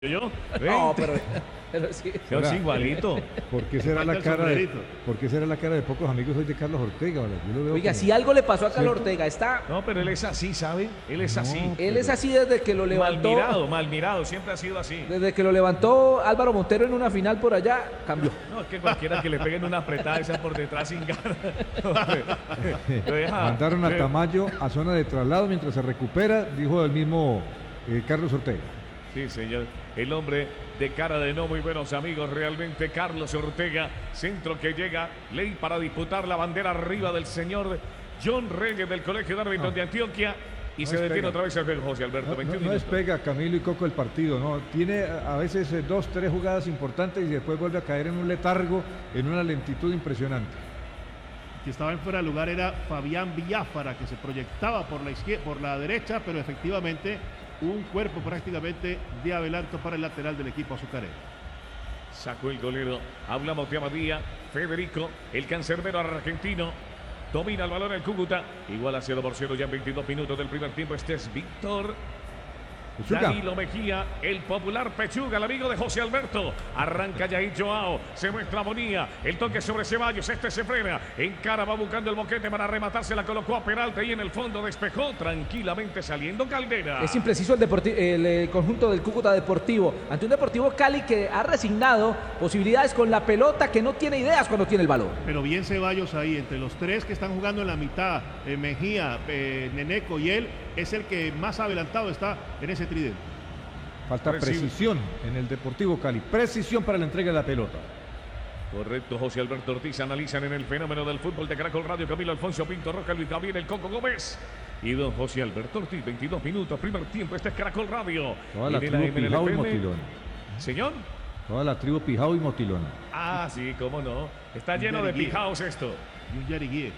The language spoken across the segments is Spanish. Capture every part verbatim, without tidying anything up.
¿Yo? No, pero, pero sí. Yo sí, igualito. ¿Por qué será la cara de, ¿por qué será la cara de pocos amigos hoy de Carlos Ortega? Yo lo veo Oiga, como... si algo le pasó a Carlos ¿Cierto? Ortega, está... No, pero él es así, ¿sabe? Él es No, así. Él pero- es así desde que lo Mal levantó... mirado, mal mirado, siempre ha sido así. Desde que lo levantó Álvaro Montero en una final por allá, cambió. No, es que cualquiera que le peguen una apretada esa por detrás sin ganas. Lo deja- Mandaron a le- Tamayo a zona de traslado mientras se recupera, dijo el mismo eh, Carlos Ortega. Sí, señor. El hombre de cara de no muy buenos amigos, realmente Carlos Ortega, centro que llega, ley para disputar la bandera arriba del señor John Reyes del Colegio de Árbitros No. de Antioquia y No se es detiene pega. otra vez el juego, José Alberto. No, no, veintiún no minutos. despega Camilo y Coco el partido, no. Tiene a veces eh, dos, tres jugadas importantes y después vuelve a caer en un letargo, en una lentitud impresionante. Que estaba en fuera de lugar era Fabián Villafara, que se proyectaba por la izquierda, por la derecha, pero efectivamente un cuerpo prácticamente de adelanto para el lateral del equipo azucarero. Sacó el golero. Hablamos de Abadía. Federico, el cancerbero argentino. Domina el balón el Cúcuta. Igual a cero por cero ya en veintidós minutos del primer tiempo. Este es Víctor Pechuga. Danilo Mejía, el popular Pechuga, el amigo de José Alberto. Arranca Yair Joao, se muestra Bonía, el toque sobre Ceballos, este se frena, encara, va buscando el boquete para rematar, se la colocó a Peralta y en el fondo despejó tranquilamente saliendo Caldera. Es impreciso el, deporti- el, eh, conjunto del Cúcuta Deportivo ante un Deportivo Cali que ha resignado posibilidades con la pelota, que no tiene ideas cuando tiene el balón. Pero bien Ceballos ahí, entre los tres que están jugando en la mitad, eh, Mejía, eh, Neneco y él, es el que más adelantado está en ese tridente. Falta Recibe. precisión en el Deportivo Cali. Precisión para la entrega de la pelota. Correcto, José Alberto Ortiz analizan en el fenómeno del fútbol de Caracol Radio, Camilo Alfonso Pinto Roca, Luis Gabriel, el Coco Gómez y don José Alberto Ortiz, veintidós minutos, primer tiempo, este es Caracol Radio. Toda la En el tribu A M, en el Pijao y F M. Motilón. Señor. Toda la tribu Pijao y Motilón. Ah, sí, cómo no. Está lleno de Yariguíes. pijaos esto. Y un Yariguíes.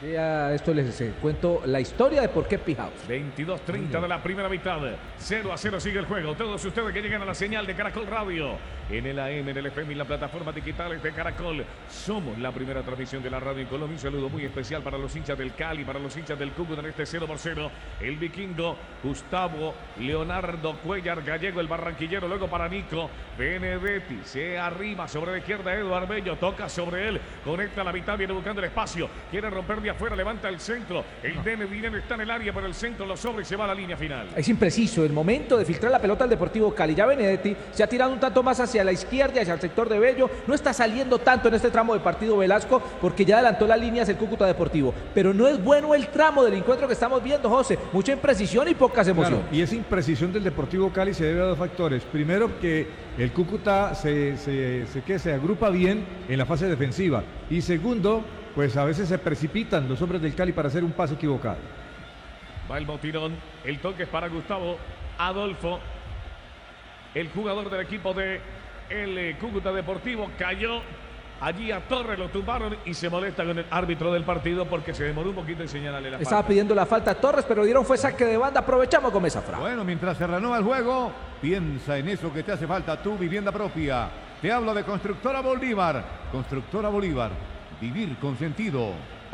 Ya esto les eh, cuento la historia de por qué Pijaos. veintidós treinta de la primera mitad. cero a cero sigue el juego. Todos ustedes que llegan a la señal de Caracol Radio. En el A M, en el F M y la plataforma digitales de Caracol. Somos la primera transmisión de la radio en Colombia. Un saludo muy especial para los hinchas del Cali, para los hinchas del Cúcuta en este cero por cero. El vikingo Gustavo Leonardo Cuellar Gallego, el barranquillero. Luego para Nico Benedetti. Se arrima sobre la izquierda Eduardo Bello. Toca sobre él. Conecta a la mitad. Viene buscando el espacio. Quiere romper de afuera. Levanta el centro. El Dene Dinero está en el área, pero el centro lo sobra y se va a la línea final. Es impreciso el momento de filtrar la pelota al Deportivo Cali. Ya Benedetti se ha tirado un tanto más hacia la izquierda, hacia el sector de Bello. No está saliendo tanto en este tramo de partido Velasco porque ya adelantó las líneas el Cúcuta Deportivo. Pero no es bueno el tramo del encuentro que estamos viendo, José. Mucha imprecisión y pocas emociones. Claro, y esa imprecisión del Deportivo Cali se debe a dos factores. Primero, que el Cúcuta se, se, se, ¿qué? se agrupa bien en la fase defensiva. Y segundo, pues a veces se precipitan los hombres del Cali para hacer un pase equivocado. Va el botirón, el toque es para Gustavo Adolfo, el jugador del equipo de el eh, Cúcuta Deportivo. Cayó allí a Torres, lo tumbaron y se molesta con el árbitro del partido porque se demoró un poquito en señalarle la Estaba falta. pidiendo la falta a Torres, pero dieron fue saque de banda. Aprovechamos con esa frase. Bueno, mientras se renueva el juego, piensa en eso que te hace falta, tu vivienda propia. Te hablo de Constructora Bolívar. Constructora Bolívar, vivir con sentido.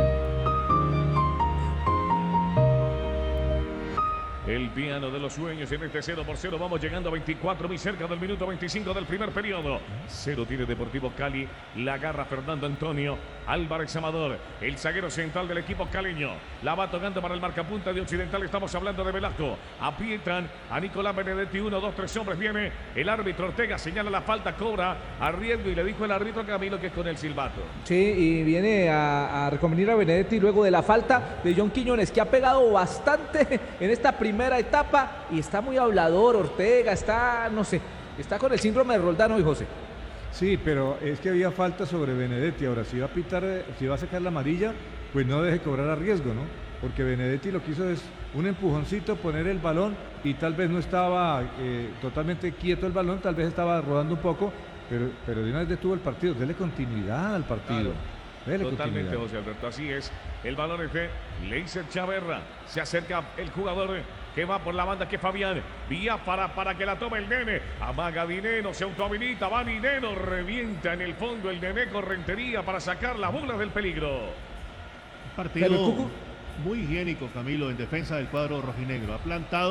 El piano de los sueños en este cero por cero. Vamos llegando a veinticuatro, muy cerca del minuto veinticinco del primer periodo. Cero tiene Deportivo Cali. La agarra Fernando Antonio Álvarez Amador, el zaguero central del equipo caleño. La va tocando para el marcapunta de Occidental. Estamos hablando de Velasco. Aprietan a Nicolás Benedetti. Uno, dos, tres hombres. Viene el árbitro Ortega. Señala la falta, cobra a riesgo y le dijo el árbitro Camilo que es con el silbato. Sí, y viene a, a reconvenir a Benedetti luego de la falta de John Quiñones, que ha pegado bastante en esta primera etapa y está muy hablador. Ortega está, no sé, está con el síndrome de Roldán hoy, José. Sí, pero es que había falta sobre Benedetti. Ahora, si va a pitar, eh, si va a sacar la amarilla, pues no deje cobrar a riesgo, ¿no? Porque Benedetti lo que hizo es un empujoncito, poner el balón y tal vez no estaba eh, totalmente quieto el balón, tal vez estaba rodando un poco, pero, pero de una vez detuvo el partido. Dele continuidad al partido. Dele Totalmente, continuidad. José Alberto, así es. El balón es de Leiser Chaverra. Se acerca el jugador que va por la banda, que es Fabián. Vía para, para que la tome el Nene. Amaga Dineno, se autohabilita. Va Dineno, revienta en el fondo el Nene Correntería para sacar la bola del peligro. Partido Pero el Cúcuta- muy higiénico, Camilo, en defensa del cuadro rojinegro. Ha plantado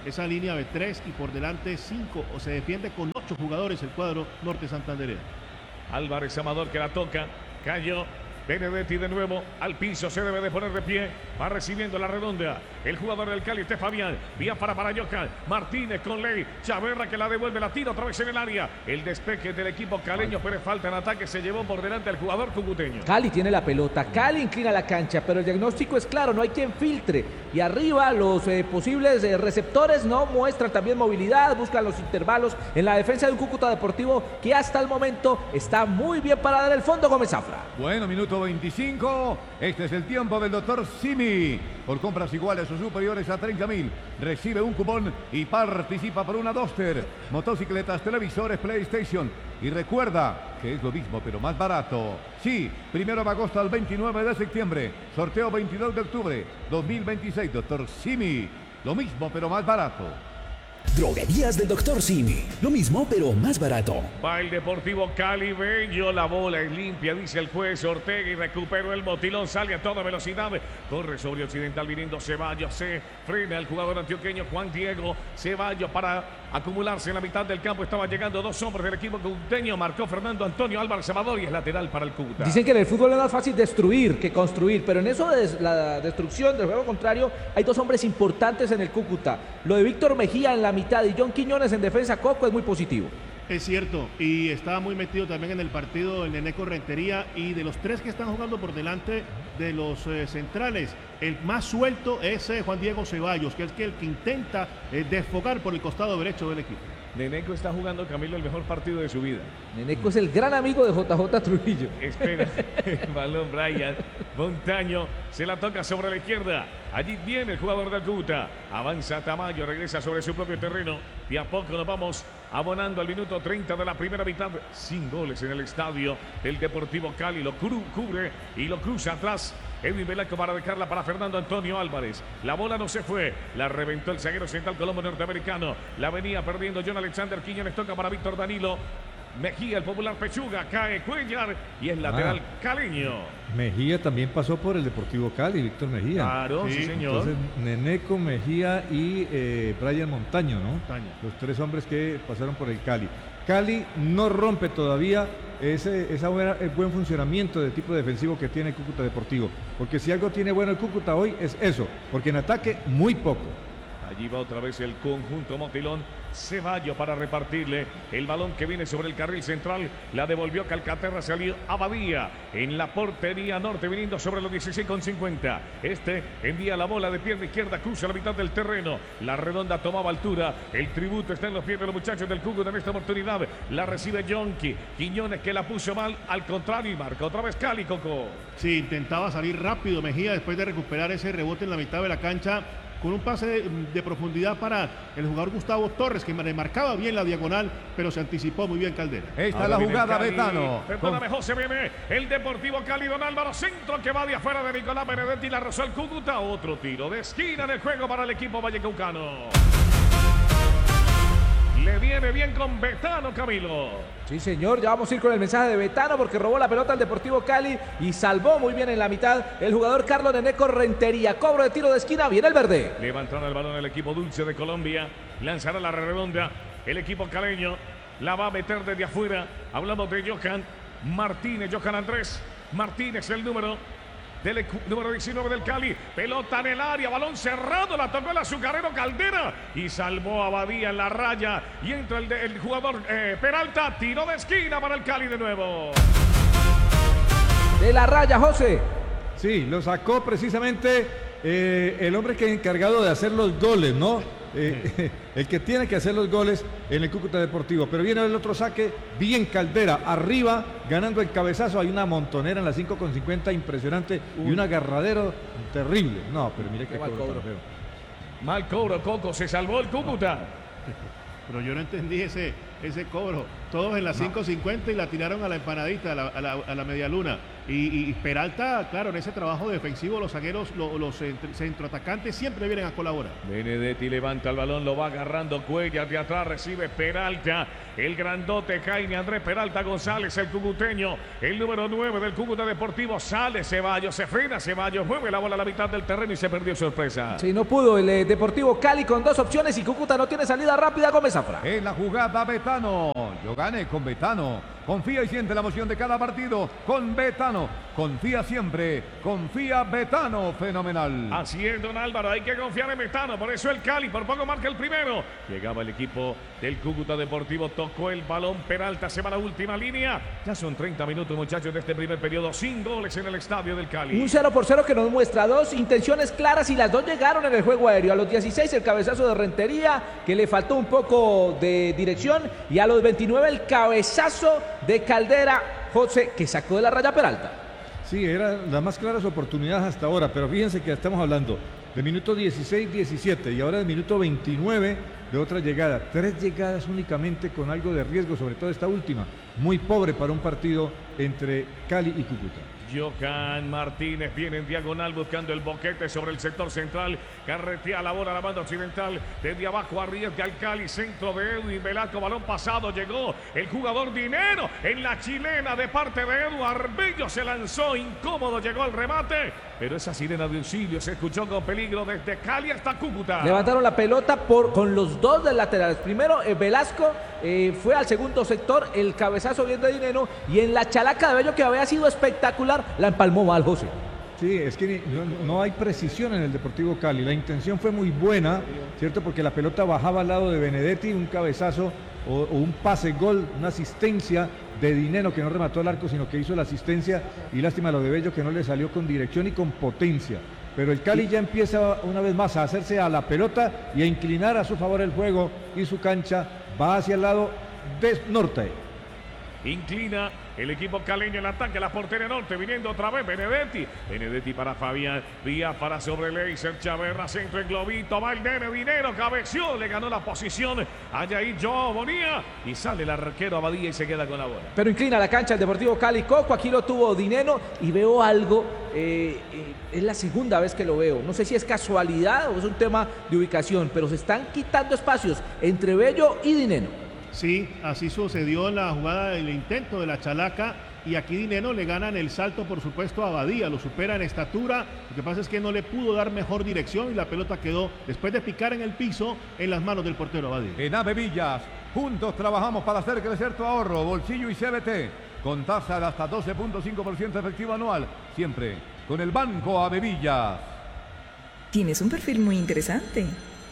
esa línea de tres y por delante cinco, o se defiende con ocho jugadores el cuadro norte santandereano. Álvarez Amador que la toca, cayó. Benedetti de nuevo al piso, se debe de poner de pie, va recibiendo la redonda el jugador del Cali, este Fabián, vía para para Johan, Martínez con Ley, Chaverra que la devuelve, la tira otra vez en el área, el despeje del equipo caleño, pero falta en ataque, se llevó por delante al jugador cucuteño. Cali tiene la pelota, Cali inclina la cancha, pero el diagnóstico es claro, no hay quien filtre, y arriba los eh, posibles eh, receptores no muestran también movilidad, buscan los intervalos en la defensa de un Cúcuta Deportivo que hasta el momento está muy bien parada en el fondo. Gómez Zafra. Bueno, minuto veinticinco, este es el tiempo del doctor Simi. Por compras iguales o superiores a treinta mil, recibe un cupón y participa por una Duster, motocicletas, televisores, PlayStation. Y recuerda que es lo mismo pero más barato. Sí, primero de agosto al veintinueve de septiembre, sorteo veintidós de octubre dos mil veintiséis, doctor Simi. Lo mismo pero más barato. Droguerías del doctor Simi. Lo mismo, pero más barato. Va el Deportivo Cali, bello, la bola es limpia, dice el juez Ortega y recuperó el motilón, sale a toda velocidad, corre sobre Occidental viniendo Ceballos, se frena el jugador antioqueño Juan Diego Ceballos para acumularse en la mitad del campo, estaban llegando dos hombres del equipo cucuteño, marcó Fernando Antonio Álvarez Amador y es lateral para el Cúcuta. Dicen que en el fútbol es más fácil destruir que construir, pero en eso de la destrucción del juego contrario hay dos hombres importantes en el Cúcuta, lo de Víctor Mejía en la mitad y John Quiñones en defensa. Coco es muy positivo. Es cierto, y estaba muy metido también en el partido el Neneco Rentería, y de los tres que están jugando por delante de los eh, centrales, el más suelto es eh, Juan Diego Ceballos, que es que el que intenta eh, desfogar por el costado derecho del equipo. Neneco está jugando, Camilo, el mejor partido de su vida. Neneco es el gran amigo de J J Trujillo. Espera el balón Brian Montaño, se la toca sobre la izquierda. Allí viene el jugador del Cúcuta. Avanza Tamayo, regresa sobre su propio terreno. Y a poco nos vamos abonando al minuto treinta de la primera mitad. Sin goles en el estadio del Deportivo Cali. Lo cru cubre y lo cruza atrás. Edwin Velasco para dejarla para Fernando Antonio Álvarez. La bola no se fue. La reventó el zaguero central colombo norteamericano. La venía perdiendo John Alexander Quiñones. Toca para Víctor Danilo Mejía, el popular Pechuga. Cae Cuellar y es lateral ah, caleño. Mejía también pasó por el Deportivo Cali, Víctor Mejía. Claro, sí, sí señor. Entonces, Neneco, Mejía y eh, Brian Montaño, ¿no? Montaño. Los tres hombres que pasaron por el Cali. Cali no rompe todavía ese esa buena, el buen funcionamiento del tipo defensivo que tiene el Cúcuta Deportivo. Porque si algo tiene bueno el Cúcuta hoy es eso, porque en ataque muy poco. Allí va otra vez el conjunto Motilón. Ceballos para repartirle el balón que viene sobre el carril central. La devolvió Calcaterra, salió Abadía en la portería norte, viniendo sobre los dieciséis con cincuenta. Este envía la bola de pierna izquierda, cruza la mitad del terreno. La redonda tomaba altura. El tributo está en los pies de los muchachos del Cúcuta en esta oportunidad. La recibe Yonki. Quiñones que la puso mal, al contrario, y marca otra vez Cali, Coco. Sí, intentaba salir rápido Mejía después de recuperar ese rebote en la mitad de la cancha, con un pase de, de profundidad para el jugador Gustavo Torres, que marcaba bien la diagonal, pero se anticipó muy bien Caldera. Esta es la jugada, Betano. Perdóname, José, viene el Deportivo Cali, Don Álvaro, centro que va de afuera de Nicolás Benedetti, la rozó el Cúcuta, otro tiro de esquina en el juego para el equipo vallecaucano. Le viene bien con Betano, Camilo. Sí, señor, ya vamos a ir con el mensaje de Betano porque robó la pelota al Deportivo Cali y salvó muy bien en la mitad el jugador Carlos Neneco Rentería. Cobro de tiro de esquina, viene el verde. Levantará el balón el equipo dulce de Colombia, lanzará la redonda el equipo caleño, la va a meter desde afuera. Hablamos de Johan Martínez, Johan Andrés Martínez, el número del número diecinueve del Cali, pelota en el área, balón cerrado, la tocó el azucarero Caldera y salvó a Abadía en la raya y entra el, de, el jugador eh, Peralta, tiro de esquina para el Cali de nuevo. De la raya, José. Sí, lo sacó precisamente eh, el hombre que es encargado de hacer los goles, ¿no? Eh, el que tiene que hacer los goles en el Cúcuta Deportivo. Pero viene el otro saque, bien Caldera, arriba, ganando el cabezazo. Hay una montonera en la cinco con cincuenta impresionante Uy. y un agarradero terrible. No, pero mire qué, qué cobro, cobro. Feo. Mal cobro, Coco, se salvó el Cúcuta. Pero yo no entendí ese, ese cobro. Todos en la cinco cincuenta y la tiraron a la empanadita, a la, a la, a la media luna. Y, y Peralta, claro, en ese trabajo defensivo los zagueros, los, los centro, centroatacantes siempre vienen a colaborar. Benedetti levanta el balón, lo va agarrando Cuellar de atrás, recibe Peralta, el grandote Jaime Andrés Peralta González, el cucuteño, el número nueve del Cúcuta Deportivo, sale Ceballos, se frena Ceballos, mueve la bola a la mitad del terreno y se perdió sorpresa. Sí, no pudo el eh, Deportivo Cali con dos opciones y Cúcuta no tiene salida rápida. Gómez Zafra. En la jugada Betano, yo gané con Betano. Confía y siente la emoción de cada partido con Betano. Confía siempre, confía Betano, fenomenal. Así es, don Álvaro, hay que confiar en Betano, por eso el Cali, por poco marca el primero. Llegaba el equipo del Cúcuta Deportivo, tocó el balón, Peralta se va a la última línea. Ya son treinta minutos, muchachos, de este primer periodo, sin goles en el estadio del Cali. Un cero por cero que nos muestra dos intenciones claras y las dos llegaron en el juego aéreo. A los dieciséis el cabezazo de Rentería, que le faltó un poco de dirección, y a los veintinueve el cabezazo de Caldera, José, que sacó de la raya Peralta. Sí, eran las más claras oportunidades hasta ahora, pero fíjense que estamos hablando de minuto dieciséis diecisiete y ahora de minuto veintinueve de otra llegada. Tres llegadas únicamente con algo de riesgo, sobre todo esta última. Muy pobre para un partido entre Cali y Cúcuta. Johan Martínez viene en diagonal buscando el boquete sobre el sector central. Carretea la bola a la banda occidental. Desde abajo arriesga al Cali. Centro de Edwin Velasco. Balón pasado. Llegó el jugador Dinero en la chilena de parte de Edu Arbello. Se lanzó incómodo. Llegó al remate. Pero esa sirena de auxilio se escuchó con peligro desde Cali hasta Cúcuta. Levantaron la pelota por, con los dos del laterales. Primero eh, Velasco eh, fue al segundo sector. El cabezazo bien de Dinero. Y en la chalaca de Bello, que había sido espectacular, la empalmó mal, José. Sí, es que no, no hay precisión en el Deportivo Cali. La intención fue muy buena, ¿cierto? Porque la pelota bajaba al lado de Benedetti, un cabezazo o, o un pase gol, una asistencia de Dinero que no remató al arco, sino que hizo la asistencia, y lástima lo de Bello que no le salió con dirección y con potencia. Pero el Cali ya empieza una vez más a hacerse a la pelota y a inclinar a su favor el juego, y su cancha va hacia el lado de norte. Inclina el equipo caleño en ataque, la portería norte, viniendo otra vez Benedetti. Benedetti para Fabián, Díaz para sobre Leiser, Chaverra, centro en globito, va el nene, Dinero, cabeció, le ganó la posición a Yair Joao Bonilla y sale el arquero Abadía y se queda con la bola. Pero inclina la cancha el Deportivo Cali. Coco, aquí lo tuvo Dinero y veo algo, eh, eh, es la segunda vez que lo veo. No sé si es casualidad o es un tema de ubicación, pero se están quitando espacios entre Bello y Dinero. Sí, así sucedió en la jugada del intento de la chalaca, y aquí Dinero le ganan el salto, por supuesto, a Abadía, lo supera en estatura. Lo que pasa es que no le pudo dar mejor dirección y la pelota quedó, después de picar en el piso, en las manos del portero Abadía. En Ave Villas, juntos trabajamos para hacer crecer tu ahorro, bolsillo y C B T, con tasa de hasta doce punto cinco por ciento efectivo anual, siempre con el Banco Ave Villas. Tienes un perfil muy interesante.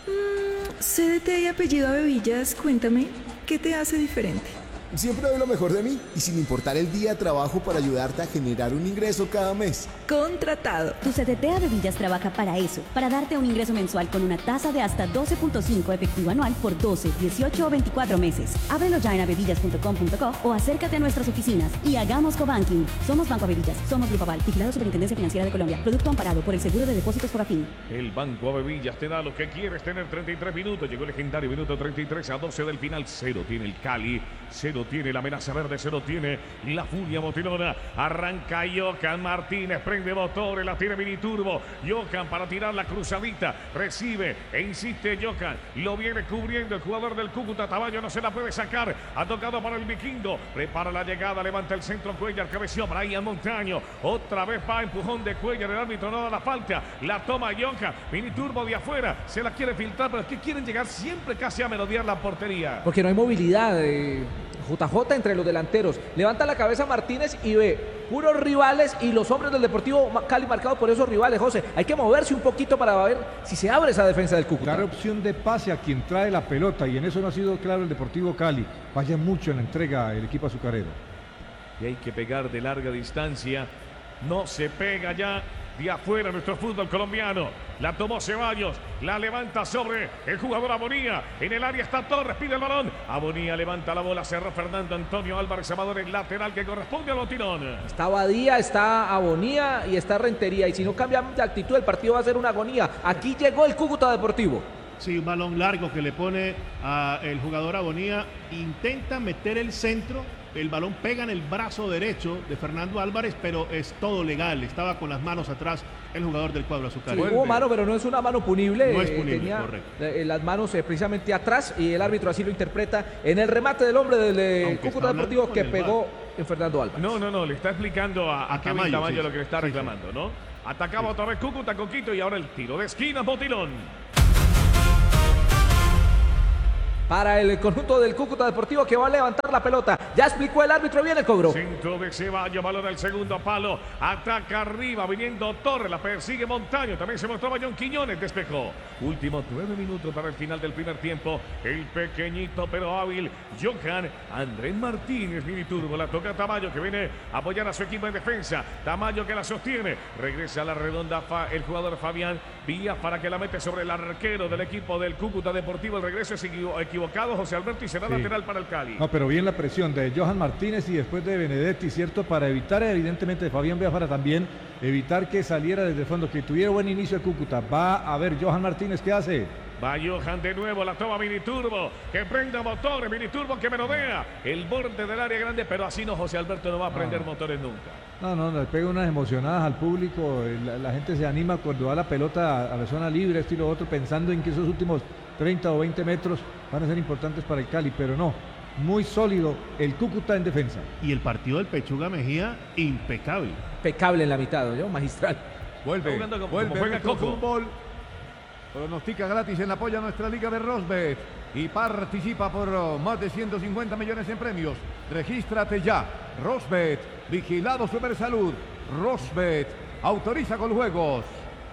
C D T y apellido Abevillas, cuéntame, ¿qué te hace diferente? Siempre doy lo mejor de mí y sin importar el día trabajo para ayudarte a generar un ingreso cada mes. Contratado. Tu C D T Abevillas trabaja para eso, para darte un ingreso mensual con una tasa de hasta doce punto cinco efectivo anual por doce, dieciocho o veinticuatro meses. Ábrelo ya en abevillas punto com punto co o acércate a nuestras oficinas y hagamos cobanking. Somos Banco Abevillas, somos Grupo Aval, vigilado Superintendencia Financiera de Colombia. Producto amparado por el Seguro de Depósitos por Afín. El Banco Abevillas te da lo que quieres tener. Treinta y tres minutos, llegó el legendario minuto treinta y tres a doce del final. Cero tiene el Cali, cero tiene la amenaza verde, cero tiene la furia motilona. Arranca Johan Martínez, prende motores, la tiene Miniturbo. Johan para tirar la cruzadita, recibe e insiste Johan, lo viene cubriendo el jugador del Cúcuta. Tamayo no se la puede sacar, ha tocado para el Vikingo, prepara la llegada, levanta el centro Cuellar, cabeció Brian Montaño, otra vez va empujón de Cuellar, el árbitro no da la falta, la toma Johan, Miniturbo de afuera, se la quiere filtrar, pero es que quieren llegar siempre casi a melodiar la portería. Porque no hay movilidad de J J entre los delanteros. Levanta la cabeza Martínez y ve puros rivales y los hombres del Deportivo Cali marcados por esos rivales. José, hay que moverse un poquito para ver si se abre esa defensa del Cúcuta. Dar opción de pase a quien trae la pelota, y en eso no ha sido claro el Deportivo Cali. Falla mucho en la entrega el equipo azucarero. Y hay que pegar de larga distancia. No se pega ya de afuera nuestro fútbol colombiano. La tomó Ceballos, la levanta sobre el jugador Abonía. En el área está Torres, pide el balón. Abonía levanta la bola, cerró Fernando Antonio Álvarez Amador, el lateral que corresponde al botirón. Está Abadía, está Abonía y está Rentería. Y si no cambiamos de actitud, el partido va a ser una agonía. Aquí llegó el Cúcuta Deportivo. Sí, un balón largo que le pone a el jugador Abonía. Intenta meter el centro, el balón pega en el brazo derecho de Fernando Álvarez, pero es todo legal. Estaba con las manos atrás el jugador del cuadro azul. Sí, hubo mano, pero no es una mano punible. No es punible, eh, tenía correcto. eh, las manos eh, precisamente atrás y el árbitro así lo interpreta en el remate del hombre del eh, Cúcuta Deportivo que pegó en Fernando Álvarez. No, no, no, le está explicando a, a, a Kevin Tamayo, Tamayo sí, lo que le está reclamando, sí, sí. ¿no? Atacaba sí. otra vez Cúcuta con Quito y ahora el tiro de esquina, Botilón. Para el conjunto del Cúcuta Deportivo que va a levantar la pelota. Ya explicó el árbitro, viene el cobro. Centro de Ceballos, balón al segundo palo. Ataca arriba, viniendo Torres, la persigue Montaño. También se mostraba John Quiñones, despejó. Últimos nueve minutos para el final del primer tiempo. El pequeñito pero hábil Johan Andrés Martínez, mini turbo. La toca Tamayo que viene a apoyar a su equipo en defensa. Tamayo que la sostiene. Regresa a la redonda el jugador Fabián Vías para que la mete sobre el arquero del equipo del Cúcuta Deportivo. El regreso es equivocado. José Alberto y será sí. lateral para el Cali. No, pero bien la presión de Johan Martínez y después de Benedetti, ¿cierto? Para evitar evidentemente de Fabián Vías, para también evitar que saliera desde el fondo, que tuviera buen inicio de Cúcuta. Va a ver Johan Martínez, ¿qué hace? Va Johan de nuevo, la toma Miniturbo, que prenda motores, Miniturbo que merodea el borde del área grande, pero así no, José Alberto no va a prender no. motores nunca. No, no, le pega unas emocionadas al público, la, la gente se anima cuando va la pelota a, a la zona libre, esto y lo otro, pensando en que esos últimos treinta o veinte metros van a ser importantes para el Cali, pero no, muy sólido el Cúcuta en defensa. Y el partido del Pechuga Mejía, impecable. Impecable en la mitad, ¿no? Magistral. Vuelve, como, vuelve, como juega con fútbol. Pronostica gratis en apoyo a nuestra liga de Rosbet y participa por más de ciento cincuenta millones en premios. Regístrate ya. Rosbet, vigilado Supersalud. Rosbet, autoriza con juegos.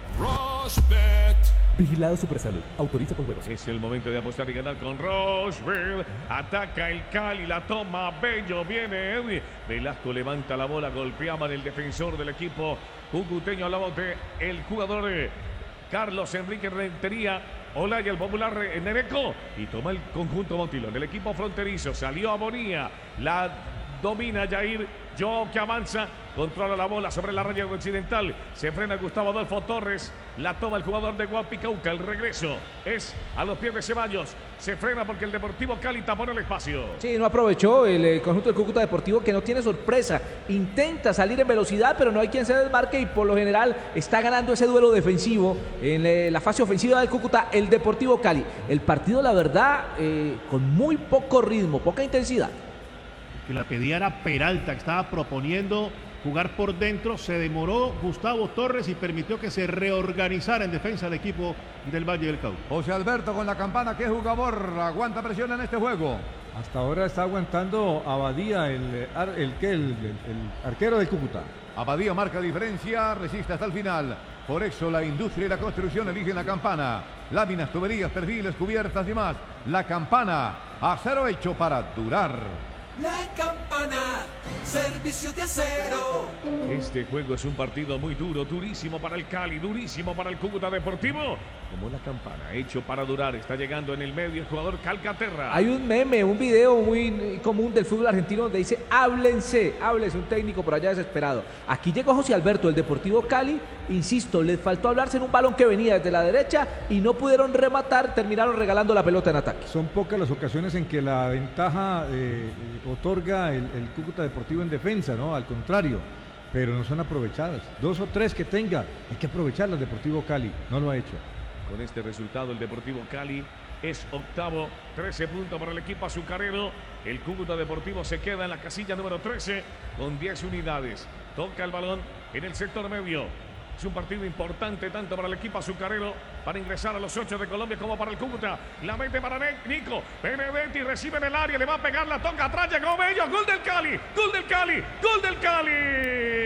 Rosbet. Vigilado Supersalud, autoriza con juegos. Es el momento de apostar y ganar con Rosbet. Ataca el Cali, la toma Bello, viene Edwin. Velasco levanta la bola, golpeaba en el defensor del equipo cucuteño a la bote. El jugador de Carlos Enrique Rentería, Olaya, el popular Nereco, y toma el conjunto Montilón. El equipo fronterizo salió a Bonilla, la domina Jair, Joe que avanza, controla la bola sobre la raya occidental, se frena Gustavo Adolfo Torres, la toma el jugador de Guapicauca, el regreso es a los pies de Ceballos, se frena porque el Deportivo Cali tapó el espacio. Sí, no aprovechó el, el conjunto del Cúcuta Deportivo, que no tiene sorpresa, intenta salir en velocidad, pero no hay quien se desmarque y por lo general está ganando ese duelo defensivo en eh, la fase ofensiva del Cúcuta, el Deportivo Cali. El partido, la verdad, eh, con muy poco ritmo, poca intensidad. Que la pedía era Peralta, que estaba proponiendo jugar por dentro, se demoró Gustavo Torres y permitió que se reorganizara en defensa el equipo del Valle del Cauca. José Alberto con la campana, ¿qué jugador aguanta presión en este juego? Hasta ahora está aguantando Abadía, el, el, el, el, el, el arquero de Cúcuta. Abadía marca diferencia, resiste hasta el final. Por eso la industria y la construcción eligen la campana. Láminas, tuberías, perfiles, cubiertas y más. La campana, acero hecho para durar. La campana, servicio de acero. Este juego es un partido muy duro, durísimo para el Cali, durísimo para el Cúcuta Deportivo. Como la campana, hecho para durar, está llegando en el medio el jugador Calcaterra. Hay un meme, un video muy común del fútbol argentino donde dice, háblense, háblense, un técnico por allá desesperado. Aquí llegó José Alberto, el Deportivo Cali, insisto, les faltó hablarse en un balón que venía desde la derecha y no pudieron rematar, terminaron regalando la pelota en ataque. Son pocas las ocasiones en que la ventaja eh, otorga el, el Cúcuta Deportivo en defensa, ¿no? Al contrario, pero no son aprovechadas. Dos o tres que tenga, hay que aprovecharlas. El Deportivo Cali no lo ha hecho. Con este resultado, el Deportivo Cali es octavo, trece puntos para el equipo azucarero. El Cúcuta Deportivo se queda en la casilla número trece con diez unidades. Toca el balón en el sector medio. Es un partido importante tanto para el equipo azucarero para ingresar a los ocho de Colombia como para el Cúcuta. La mete para Nico. Benedetti recibe en el área, le va a pegar, la toca atrás, llegó Bello. Gol del Cali, gol del Cali, gol del Cali.